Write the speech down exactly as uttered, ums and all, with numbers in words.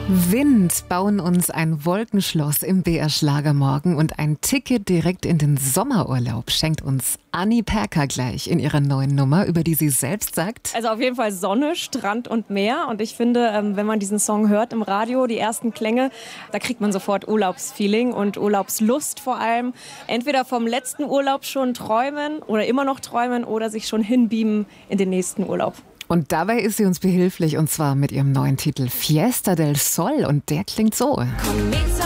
Wind bauen uns ein Wolkenschloss im B R Schlagermorgen und ein Ticket direkt in den Sommerurlaub schenkt uns Anni Perka gleich in ihrer neuen Nummer, über die sie selbst sagt: Also auf jeden Fall Sonne, Strand und Meer. Und ich finde, wenn man diesen Song hört im Radio, die ersten Klänge, da kriegt man sofort Urlaubsfeeling und Urlaubslust vor allem. Entweder vom letzten Urlaub schon träumen oder immer noch träumen oder sich schon hinbeamen in den nächsten Urlaub. Und dabei ist sie uns behilflich, und zwar mit ihrem neuen Titel Fiesta del Sol, und der klingt so.